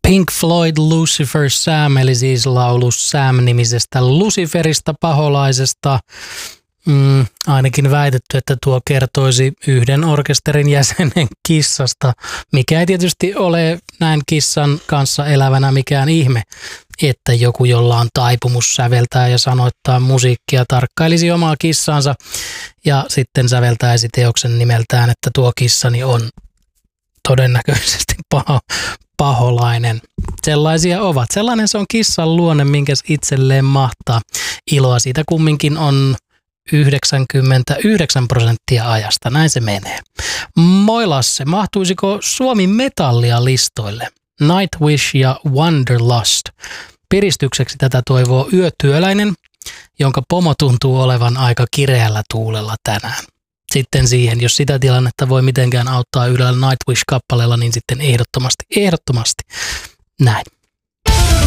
Pink Floyd Lucifer Sam, eli siis laulu Sam-nimisestä Luciferista, paholaisesta. Ainakin väitetty, että tuo kertoisi yhden orkesterin jäsenen kissasta, mikä ei tietysti ole näin kissan kanssa elävänä mikään ihme, että joku, jolla on taipumus säveltää ja sanoittaa musiikkia, tarkkailisi omaa kissansa ja sitten säveltäisi teoksen nimeltään, että tuo kissani on todennäköisesti paholainen. Sellaisia ovat. Sellainen se on kissan luonne, minkä itselleen mahtaa. Iloa siitä kumminkin on 99% ajasta. Näin se menee. Moi Lasse, mahtuisiko Suomi metallia listoille? Nightwish ja Wanderlust. Piristykseksi tätä toivoo yötyöläinen, jonka pomo tuntuu olevan aika kireällä tuulella tänään. Sitten siihen, jos sitä tilannetta voi mitenkään auttaa yhdellä Nightwish-kappaleella, niin sitten ehdottomasti näin.